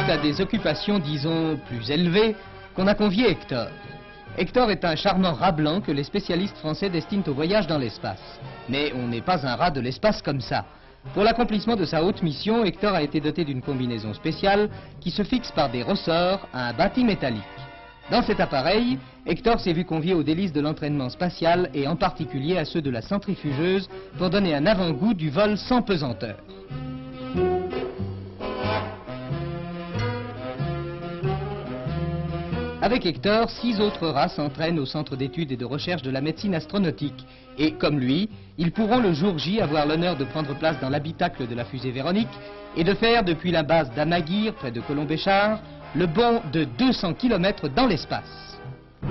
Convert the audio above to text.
c'est à des occupations, disons, plus élevées qu'on a convié Hector. Hector est un charmant rat blanc que les spécialistes français destinent au voyage dans l'espace. Mais on n'est pas un rat de l'espace comme ça. Pour l'accomplissement de sa haute mission, Hector a été doté d'une combinaison spéciale qui se fixe par des ressorts à un bâti métallique. Dans cet appareil, Hector s'est vu convié aux délices de l'entraînement spatial et en particulier à ceux de la centrifugeuse pour donner un avant-goût du vol sans pesanteur. Avec Hector, 6 autres rats s'entraînent au Centre d'études et de recherche de la médecine astronautique. Et comme lui, ils pourront le jour J avoir l'honneur de prendre place dans l'habitacle de la fusée Véronique et de faire depuis la base d'Amaguir, près de Colombéchard, le bond de 200 km dans l'espace.